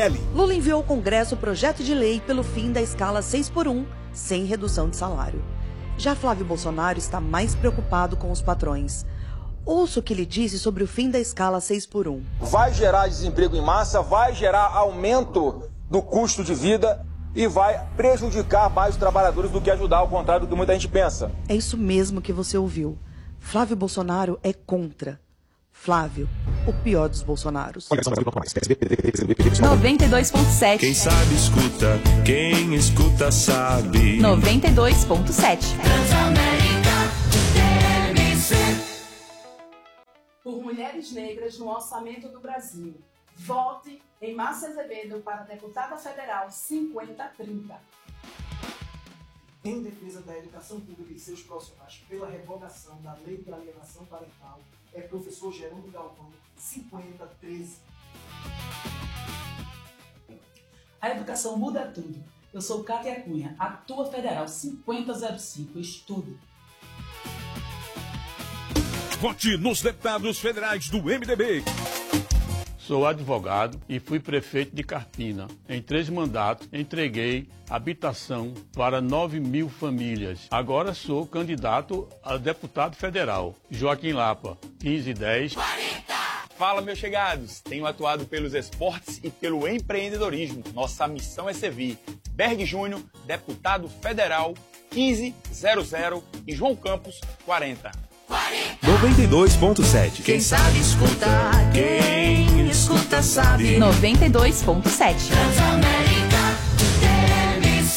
PL. Lula enviou ao Congresso o projeto de lei pelo fim da escala 6x1, sem redução de salário. Já Flávio Bolsonaro está mais preocupado com os patrões. Ouça o que ele disse sobre o fim da escala 6x1. Vai gerar desemprego em massa, vai gerar aumento do custo de vida e vai prejudicar mais os trabalhadores do que ajudar, ao contrário do que muita gente pensa. É isso mesmo que você ouviu. Flávio Bolsonaro é contra. Flávio, o pior dos Bolsonaros. 92.7. Quem sabe escuta, quem escuta sabe. 92.7. Por mulheres negras no orçamento do Brasil. Vote em Márcia Azevedo para deputada federal 5030. Em defesa da educação pública e seus profissionais pela revogação da lei de alienação parental, é professor Jerônimo Galvão, 5013. A educação muda tudo. Eu sou Cátia Cunha, a tua federal 5005. Estude. Vote nos deputados federais do MDB. Sou advogado e fui prefeito de Carpina. Em 3 mandatos, entreguei habitação para 9.000 famílias. Agora sou candidato a deputado federal. Joaquim Lapa, 1510. 40! Fala, meus chegados. Tenho atuado pelos esportes e pelo empreendedorismo. Nossa missão é servir. Berg Júnior, deputado federal, 1500 e João Campos, 40. 92.7. Quem sabe escuta, quem escuta sabe. 92.7. Transamérica TMC.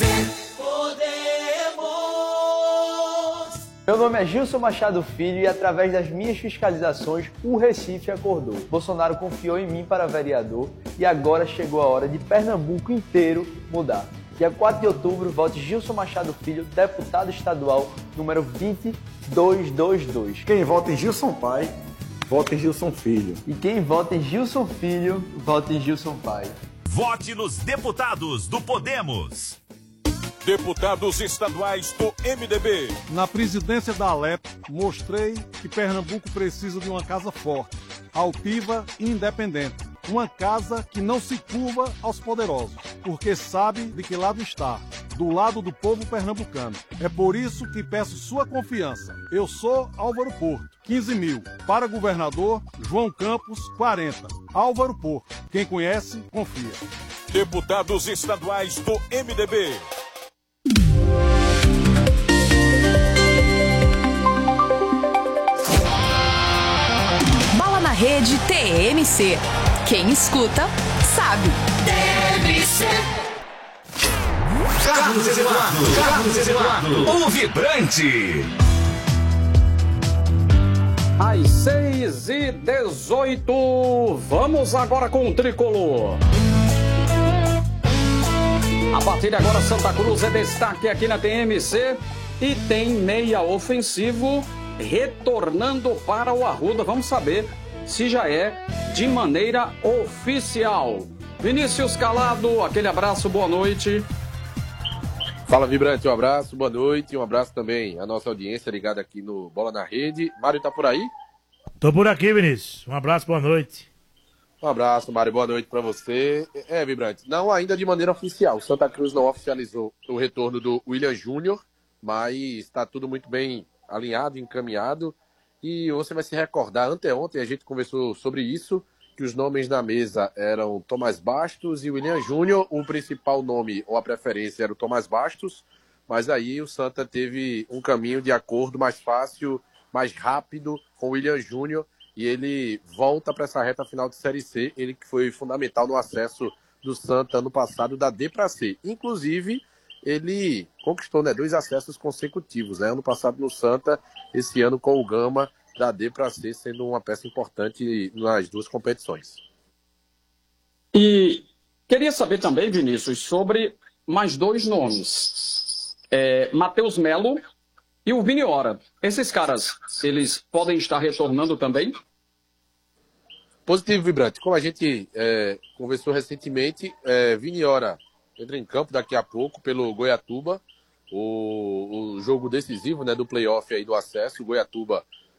Meu nome é Gilson Machado Filho e através das minhas fiscalizações, o Recife acordou. Bolsonaro confiou em mim para vereador e agora chegou a hora de Pernambuco inteiro mudar. Dia 4 de outubro, vote Gilson Machado Filho, deputado estadual, número 20222. Quem vota em Gilson Pai, vota em Gilson Filho. E quem vota em Gilson Filho, vota em Gilson Pai. Vote nos deputados do Podemos. Deputados estaduais do MDB. Na presidência da Alep, mostrei que Pernambuco precisa de uma casa forte, altiva e independente. Uma casa que não se curva aos poderosos, porque sabe de que lado está, do lado do povo pernambucano. É por isso que peço sua confiança. Eu sou Álvaro Porto, 15.000. Para governador, João Campos, 40. Álvaro Porto. Quem conhece, confia. Deputados estaduais do MDB. Bola na Rede TMC. Quem escuta, sabe. TMC. Carlos Eduardo, o vibrante. Às 6h18, vamos agora com o Tricolor. A partir de agora, Santa Cruz é destaque aqui na TMC e tem meia ofensivo retornando para o Arruda. Vamos saber se já é de maneira oficial. Vinícius Calado, aquele abraço, boa noite. Fala, Vibrante, um abraço, boa noite, um abraço também à nossa audiência ligada aqui no Bola na Rede. Mário tá por aí? Tô por aqui, Vinícius, um abraço, boa noite. Um abraço, Mário, boa noite para você. Vibrante, não ainda de maneira oficial, Santa Cruz não oficializou o retorno do William Júnior, mas está tudo muito bem alinhado, encaminhado, e você vai se recordar, anteontem a gente conversou sobre isso, que os nomes na mesa eram Tomás Bastos e William Júnior. O principal nome, ou a preferência, era o Tomás Bastos, mas aí o Santa teve um caminho de acordo mais fácil, mais rápido com o William Júnior, e ele volta para essa reta final de Série C, ele que foi fundamental no acesso do Santa ano passado da D para C. Inclusive, ele conquistou 2 acessos consecutivos, ano passado no Santa, esse ano com o Gama, da D para C, sendo uma peça importante nas 2 competições. E queria saber também, Vinícius, sobre mais 2 nomes. Matheus Melo e o Vini Ora. Esses caras, eles podem estar retornando também? Positivo, Vibrante. Como a gente conversou recentemente, Vini Ora entra em campo daqui a pouco pelo Goiatuba, o jogo decisivo do playoff aí do acesso. O Goiatuba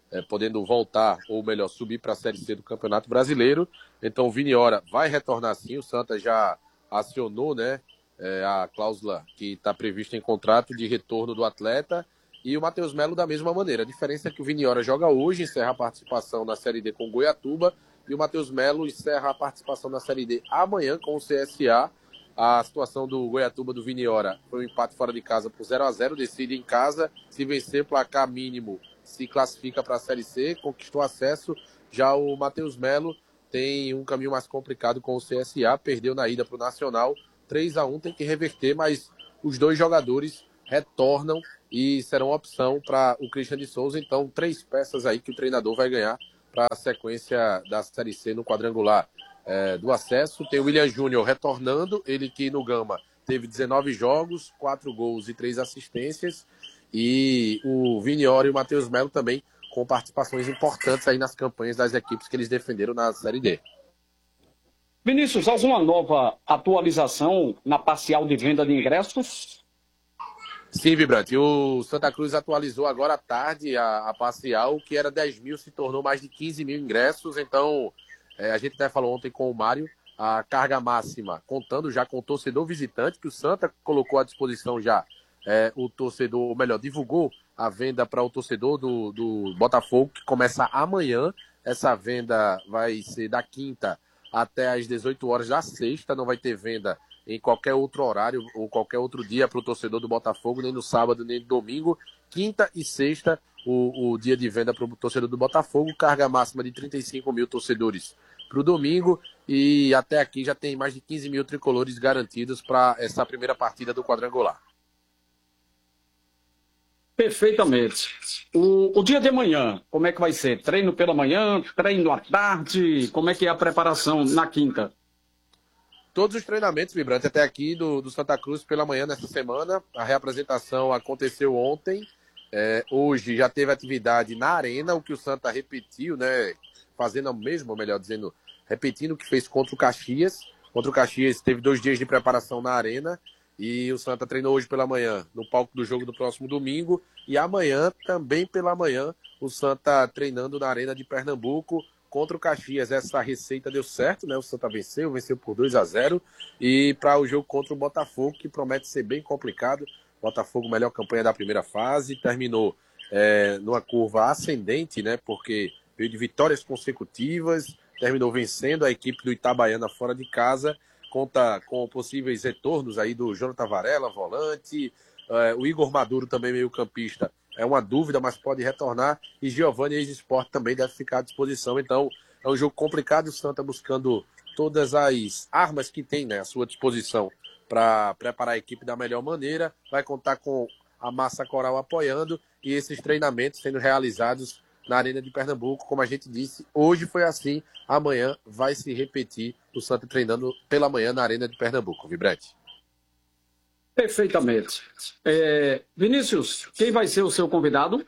podendo voltar, ou melhor, subir para a Série C do Campeonato Brasileiro. Então o Viniora vai retornar sim, o Santa já acionou, né, a cláusula que está prevista em contrato de retorno do atleta, e o Matheus Melo da mesma maneira. A diferença é que o Viniora joga hoje, encerra a participação na Série D com o Goiatuba, e o Matheus Melo encerra a participação na Série D amanhã com o CSA. A situação do Goiatuba, do Viniora, foi um empate fora de casa por 0-0, decide em casa, se vencer placar mínimo, se classifica para a Série C, conquistou acesso. Já o Matheus Melo tem um caminho mais complicado com o CSA, perdeu na ida para o Nacional, 3-1, tem que reverter, mas os dois jogadores retornam e serão opção para o Christian de Souza. Então, 3 peças aí que o treinador vai ganhar para a sequência da Série C no quadrangular do acesso. Tem o William Júnior retornando, ele que no Gama teve 19 jogos, 4 gols e 3 assistências. E o Viniora e o Matheus Melo também com participações importantes aí nas campanhas das equipes que eles defenderam na Série D. Vinícius, alguma nova atualização na parcial de venda de ingressos? Sim, Vibrante. O Santa Cruz atualizou agora à tarde a parcial, que era 10 mil, se tornou mais de 15 mil ingressos. Então, a gente até falou ontem com o Mário, a carga máxima, contando já com o torcedor visitante, que o Santa colocou à disposição já o torcedor, ou melhor, divulgou a venda para o torcedor do Botafogo, que começa amanhã. Essa venda vai ser da quinta até às 18 horas da sexta, não vai ter venda em qualquer outro horário ou qualquer outro dia para o torcedor do Botafogo, nem no sábado, nem no domingo. Quinta e sexta, o dia de venda para o torcedor do Botafogo, carga máxima de 35 mil torcedores para o domingo, e até aqui já tem mais de 15 mil tricolores garantidos para essa primeira partida do quadrangular. Perfeitamente. O dia de amanhã, como é que vai ser? Treino pela manhã, treino à tarde? Como é que é a preparação na quinta? Todos os treinamentos, Vibrante, até aqui do Santa Cruz pela manhã nessa semana. A reapresentação aconteceu ontem. Hoje já teve atividade na Arena, o que o Santa repetiu, né? Fazendo o mesmo, ou melhor dizendo, repetindo o que fez contra o Caxias. Contra o Caxias teve 2 dias de preparação na Arena. E o Santa treinou hoje pela manhã no palco do jogo do próximo domingo. E amanhã, também pela manhã, o Santa treinando na Arena de Pernambuco contra o Caxias. Essa receita deu certo, né? O Santa venceu por 2-0. E para o jogo contra o Botafogo, que promete ser bem complicado. Botafogo, melhor campanha da primeira fase, terminou numa curva ascendente, né? Porque veio de vitórias consecutivas, terminou vencendo a equipe do Itabaiana fora de casa. Conta com possíveis retornos aí do Jonathan Varela, volante, o Igor Maduro também meio campista, é uma dúvida, mas pode retornar, e Giovani, ex-Sport, também deve ficar à disposição. Então é um jogo complicado, o Santa buscando todas as armas que tem, né, à sua disposição para preparar a equipe da melhor maneira. Vai contar com a massa coral apoiando e esses treinamentos sendo realizados na Arena de Pernambuco. Como a gente disse, hoje foi assim, amanhã vai se repetir o Santa treinando pela manhã na Arena de Pernambuco. Vibrante. Perfeitamente. Vinícius, quem vai ser o seu convidado?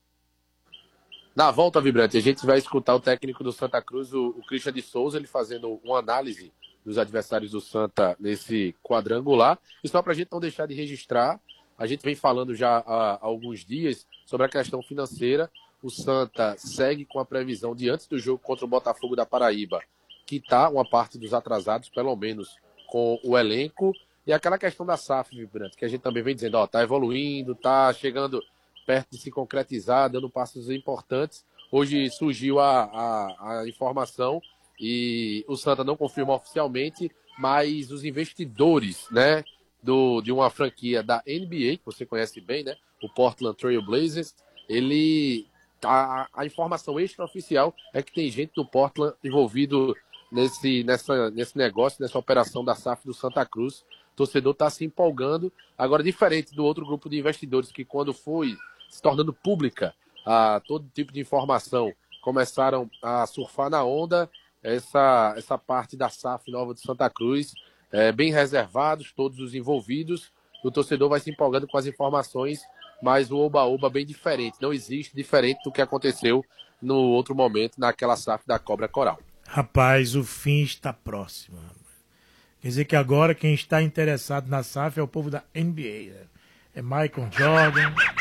Na volta, Vibrante, a gente vai escutar o técnico do Santa Cruz, o Christian de Souza, ele fazendo uma análise dos adversários do Santa nesse quadrangular. E só para a gente não deixar de registrar, a gente vem falando já há alguns dias sobre a questão financeira. O Santa segue com a previsão de antes do jogo contra o Botafogo da Paraíba, quitar uma parte dos atrasados, pelo menos com o elenco. E aquela questão da SAF, Vibrante, que a gente também vem dizendo, tá evoluindo, tá chegando perto de se concretizar, dando passos importantes. Hoje surgiu a informação e o Santa não confirma oficialmente, mas os investidores, né, de uma franquia da NBA, que você conhece bem, né, o Portland Trail Blazers, a informação extraoficial é que tem gente do Portland envolvido nesse negócio, nessa operação da SAF do Santa Cruz. O torcedor está se empolgando. Agora, diferente do outro grupo de investidores que, quando foi se tornando pública todo tipo de informação, começaram a surfar na onda. Essa parte da SAF nova de Santa Cruz, bem reservados, todos os envolvidos. O torcedor vai se empolgando com as informações, mas o oba-oba bem diferente. Não existe diferente do que aconteceu no outro momento, naquela SAF da Cobra Coral. Rapaz, o fim está próximo. Quer dizer que agora quem está interessado na SAF é o povo da NBA. Né? É Michael Jordan,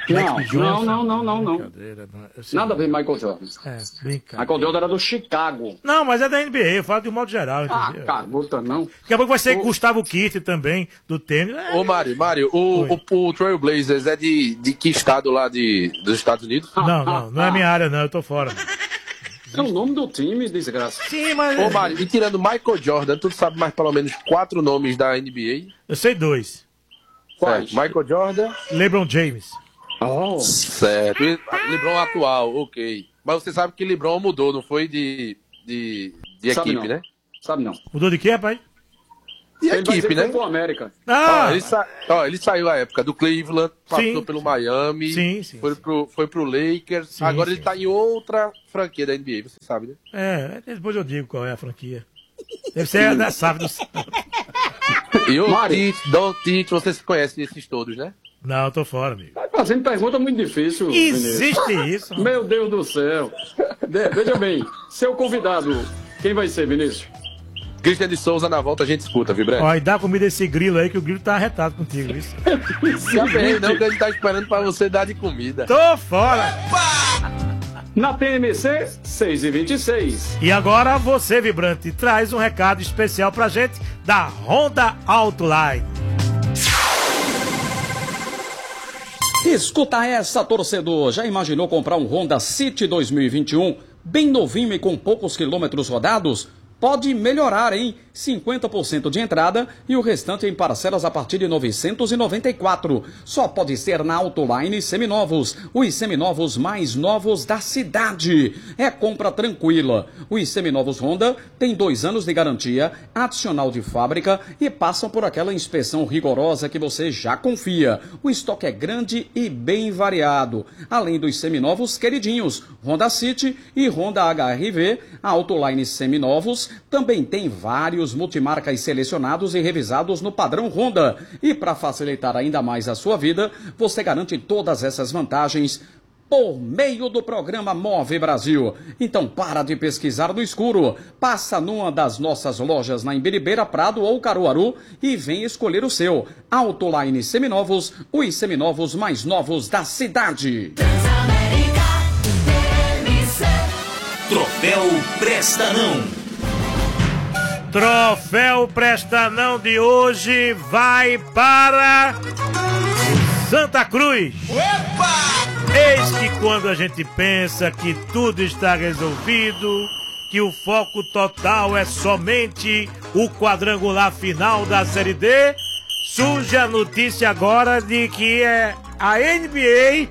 Magic Johnson. Não. Nada a ver Michael Jordan. Brincadeira. Michael Jordan era do Chicago. Não, mas é da NBA, eu falo de um modo geral, entendeu? Carota, não. Daqui a pouco vai ser Gustavo Kirten também, do tênis. Ô, Mário, o Trail Blazers é de que estado lá dos Estados Unidos? Não é minha área, não, eu tô fora. É o nome do time, desgraça. Sim, mas... Ô, Mário, e tirando Michael Jordan, tu sabe mais pelo menos 4 nomes da NBA? Eu sei 2. Quais? Michael Jordan? LeBron James. Oh. Certo. E LeBron atual, ok. Mas você sabe que LeBron mudou, não foi de Sabe equipe, não. né? Sabe não. Mudou de quê, rapaz? De Ele equipe, né? Foi pro América. Ele saiu à época do Cleveland, passou pelo Miami, foi pro Lakers, agora ele tá em outra franquia da NBA, você sabe, né? Depois eu digo qual é a franquia. Deve ser da SAF do... E o Tite, vocês conhecem esses todos, né? Não, eu tô fora, amigo. Tá fazendo pergunta muito difícil, Existe Vinícius. isso? Meu Deus do céu. Veja bem, seu convidado, quem vai ser, Vinícius? Cristian de Souza, na volta a gente escuta, Vibrante. Ó, e dá comida esse grilo aí, que o grilo tá arretado contigo, isso. Já bem, não, que ele tá esperando pra você dar de comida. Tô fora! Na TMC, 6h26. E agora você, Vibrante, traz um recado especial pra gente da Honda Autoline. Escuta essa, torcedor. Já imaginou comprar um Honda City 2021, bem novinho e com poucos quilômetros rodados? Pode melhorar, hein? 50% de entrada e o restante em parcelas a partir de R$ 994. Só pode ser na Autoline Seminovos, os seminovos mais novos da cidade. É compra tranquila. Os seminovos Honda têm 2 anos de garantia, adicional de fábrica e passam por aquela inspeção rigorosa que você já confia. O estoque é grande e bem variado. Além dos seminovos queridinhos, Honda City e Honda HR-V, a Autoline Seminovos também tem vários multimarcas selecionados e revisados no padrão Honda. E para facilitar ainda mais a sua vida, você garante todas essas vantagens por meio do programa Move Brasil. Então para de pesquisar no escuro. Passa numa das nossas lojas na Imbiribeira, Prado ou Caruaru e vem escolher o seu. Autoline Seminovos, os seminovos mais novos da cidade. Troféu Presta Não. Troféu Presta Não de hoje vai para Santa Cruz. Eis que quando a gente pensa que tudo está resolvido, que o foco total é somente o quadrangular final da Série D, surge a notícia agora de que a NBA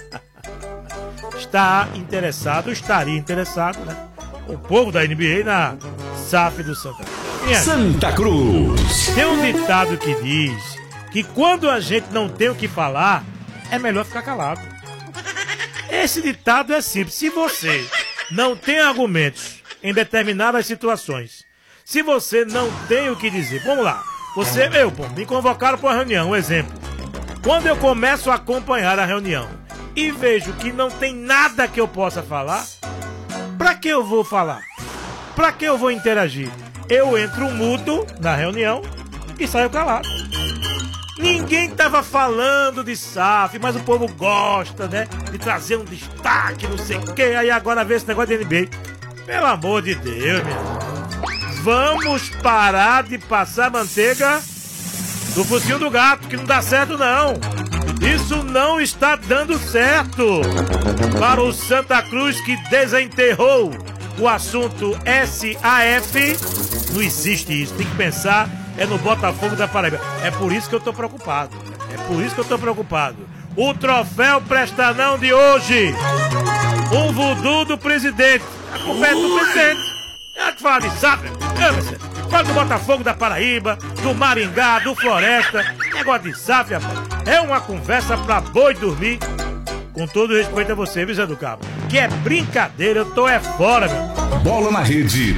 estaria interessado, né? O povo da NBA na SAF do Santa Cruz. Santa Cruz. Tem um ditado que diz que quando a gente não tem o que falar, é melhor ficar calado. Esse ditado é simples. Se você não tem argumentos em determinadas situações, se você não tem o que dizer, vamos lá, me convocaram para uma reunião, um exemplo. Quando eu começo a acompanhar a reunião e vejo que não tem nada que eu possa falar, pra que eu vou falar? Pra que eu vou interagir? Eu entro mudo na reunião e saio calado. Ninguém tava falando de SAF, mas o povo gosta, né? De trazer um destaque, não sei o quê. Aí agora vê esse negócio de NBA. Pelo amor de Deus, meu irmão. Vamos parar de passar manteiga do focinho do gato, que não dá certo, não. Isso não está dando certo. Para o Santa Cruz, que desenterrou o assunto SAF, não existe isso. Tem que pensar no Botafogo da Paraíba. É por isso que eu tô preocupado. O troféu Presta Não de hoje. Um voodoo do presidente. A culpa é do presidente. É que fala de SAF. Fala do Botafogo da Paraíba, do Maringá, do Floresta. Negócio de SAF, rapaz. É uma conversa pra boi dormir. Com todo respeito a você, viu, Zé do Cabo? Que é brincadeira, eu tô fora, meu. Bola na rede.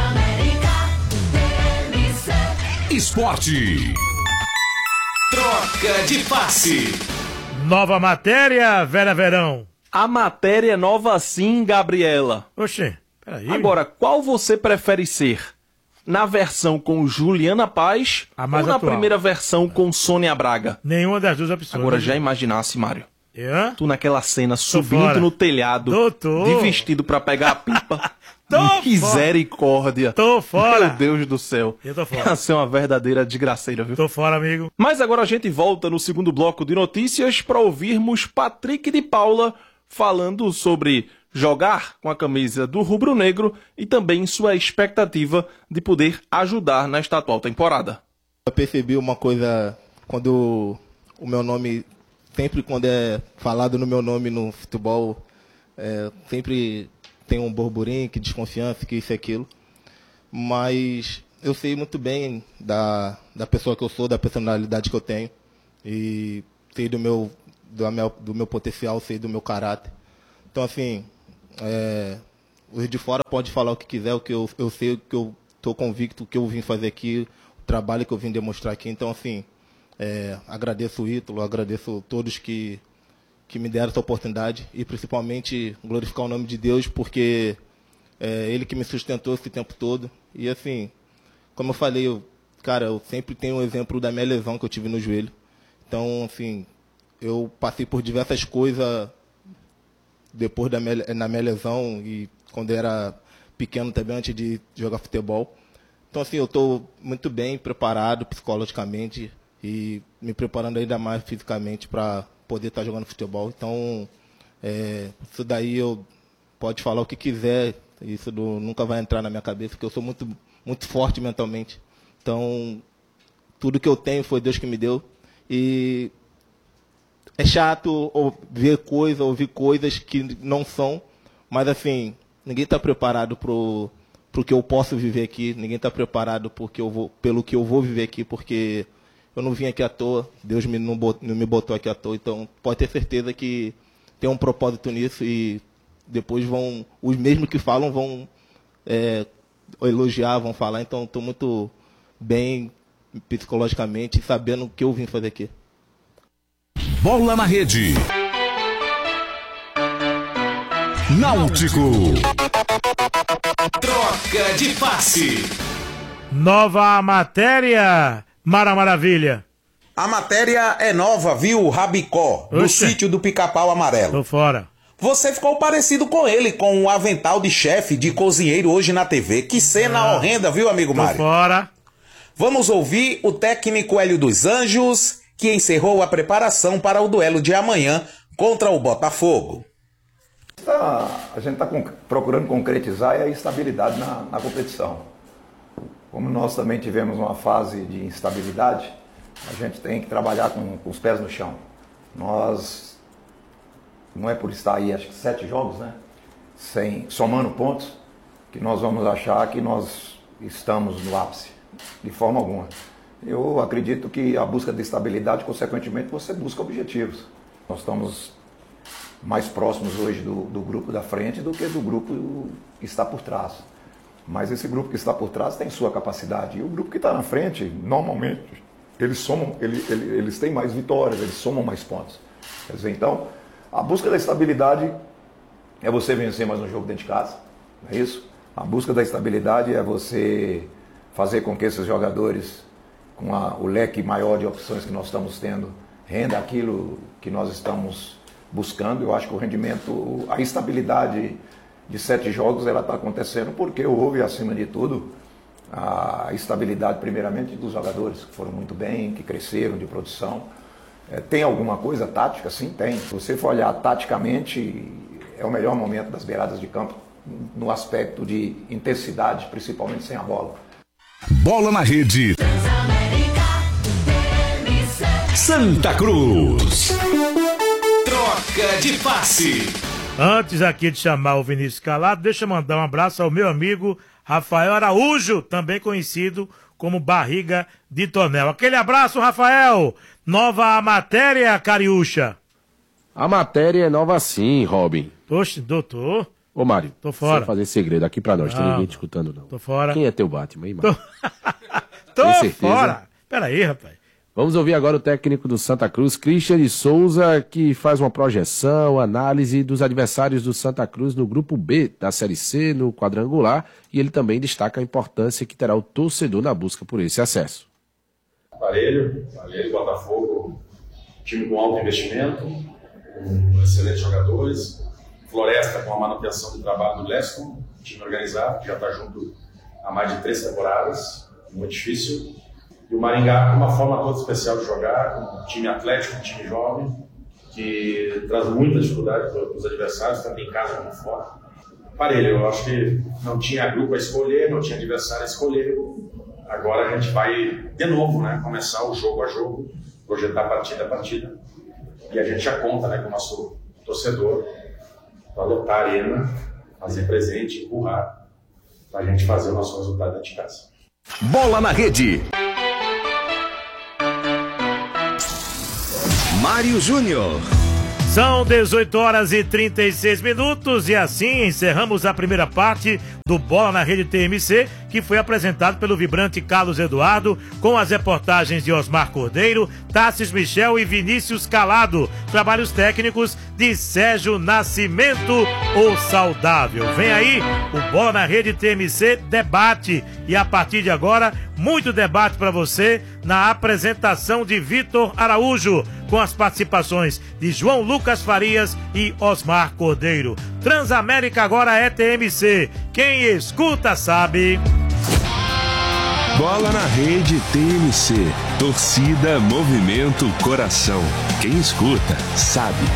Esporte. Troca de passe. Nova matéria, Vera Verão. A matéria é nova sim, Gabriela. Oxê, peraí. Agora, qual você prefere ser? Na versão com Juliana Paz ou na atual. primeira versão com Sônia Braga? Nenhuma das duas opções. Agora já imaginasse, Mário. Tu naquela cena subindo no telhado, de vestido pra pegar a pipa. Misericórdia. Tô fora. Meu Deus do céu. Eu tô fora. Ia ser uma verdadeira desgraceira, viu? Tô fora, amigo. Mas agora a gente volta no segundo bloco de notícias para ouvirmos Patrick de Paula falando sobre jogar com a camisa do rubro-negro e também sua expectativa de poder ajudar nesta atual temporada. Eu percebi uma coisa quando o meu nome, sempre quando é falado no meu nome no futebol, sempre tem um burburinho, que desconfiança, que isso e aquilo. Mas eu sei muito bem da pessoa que eu sou, da personalidade que eu tenho. E sei do meu potencial, sei do meu caráter. Então, assim, os de fora podem falar o que quiser, o que eu sei, o que eu estou convicto, o que eu vim fazer aqui, o trabalho que eu vim demonstrar aqui. Então, assim, agradeço o Ítalo, agradeço todos que me deram essa oportunidade e principalmente glorificar o nome de Deus, porque Ele que me sustentou esse tempo todo. E assim, como eu falei, eu sempre tenho um exemplo da minha lesão que eu tive no joelho. Então, assim, eu passei por diversas coisas depois na minha lesão e quando eu era pequeno também, antes de jogar futebol. Então, assim, eu estou muito bem preparado psicologicamente e me preparando ainda mais fisicamente para poder estar jogando futebol. Então, isso daí pode falar o que quiser, isso nunca vai entrar na minha cabeça, porque eu sou muito, muito forte mentalmente. Então, tudo que eu tenho foi Deus que me deu. E é chato ouvir coisas que não são, mas assim, ninguém está preparado para o que eu posso viver aqui, ninguém está preparado pelo que eu vou viver aqui, porque eu não vim aqui à toa, Deus não me botou aqui à toa, então pode ter certeza que tem um propósito nisso e depois os mesmos que falam vão elogiar, vão falar, então estou muito bem psicologicamente, sabendo o que eu vim fazer aqui. Bola na rede. Náutico. Troca de passe. Nova matéria. Mara Maravilha. A matéria é nova, viu, Rabicó, do sítio do Pica-Pau Amarelo. Tô fora. Você ficou parecido com ele, com o avental de chefe de cozinheiro hoje na TV. Que cena horrenda, viu, amigo Mário? Tô fora. Vamos ouvir o técnico Hélio dos Anjos, que encerrou a preparação para o duelo de amanhã contra o Botafogo. A gente está procurando concretizar a estabilidade na competição. Como nós também tivemos uma fase de instabilidade, a gente tem que trabalhar com os pés no chão. Nós, não é por estar aí, acho que 7 jogos, né? Somando pontos, que nós vamos achar que nós estamos no ápice, de forma alguma. Eu acredito que a busca de estabilidade, consequentemente, você busca objetivos. Nós estamos mais próximos hoje do grupo da frente do que do grupo que está por trás. Mas esse grupo que está por trás tem sua capacidade. E o grupo que está na frente, normalmente, eles têm mais vitórias, eles somam mais pontos. Quer dizer, então, a busca da estabilidade é você vencer mais um jogo dentro de casa, não é isso? A busca da estabilidade é você fazer com que esses jogadores, com o leque maior de opções que nós estamos tendo, renda aquilo que nós estamos buscando. Eu acho que o rendimento, a estabilidade de 7 jogos, ela está acontecendo porque houve, acima de tudo, a estabilidade, primeiramente, dos jogadores, que foram muito bem, que cresceram de produção. Tem alguma coisa tática? Sim, tem. Se você for olhar taticamente, é o melhor momento das beiradas de campo, no aspecto de intensidade, principalmente sem a bola. Bola na rede. Santa Cruz. Troca de passe. Antes aqui de chamar o Vinícius Calado, deixa eu mandar um abraço ao meu amigo Rafael Araújo, também conhecido como Barriga de Tonel. Aquele abraço, Rafael! Nova matéria, Cariúcha. A matéria é nova sim, Robin. Oxe, doutor. Ô, Mário, tô fora. Sem fazer segredo aqui pra nós, tem ninguém te escutando não. Tô fora. Quem é teu Batman, hein, Mário? Tô fora. Peraí, rapaz. Vamos ouvir agora o técnico do Santa Cruz, Christian de Souza, que faz uma projeção, análise dos adversários do Santa Cruz no grupo B da Série C, no quadrangular, e ele também destaca a importância que terá o torcedor na busca por esse acesso. Parelho, Botafogo, time com alto investimento, com excelentes jogadores. Floresta com a manutenção do trabalho do Leston, time organizado, que já está junto há mais de 3 temporadas, muito difícil. E o Maringá com uma forma toda especial de jogar, com um time atlético, um time jovem, que traz muita dificuldade para os adversários, tanto em casa como fora. Parelho, eu acho que não tinha grupo a escolher, não tinha adversário a escolher. Agora a gente vai, de novo, né, começar o jogo a jogo, projetar partida a partida. E a gente já conta, né, com o nosso torcedor para lotar a arena, fazer presente, empurrar, para a gente fazer o nosso resultado dentro de casa. Bola na Rede. Mário Júnior. São 18 horas e 36 minutos e assim encerramos a primeira parte do Bola na Rede TMC, que foi apresentado pelo vibrante Carlos Eduardo, com as reportagens de Osmar Cordeiro, Tassis Michel e Vinícius Calado. Trabalhos técnicos de Sérgio Nascimento, o Saudável. Vem aí o Bola na Rede TMC Debate. E a partir de agora, muito debate para você na apresentação de Vitor Araújo, com as participações de João Lucas Farias e Osmar Cordeiro. Transamérica agora é TMC. Quem escuta sabe. Bola na Rede TMC. Torcida, movimento, coração. Quem escuta sabe.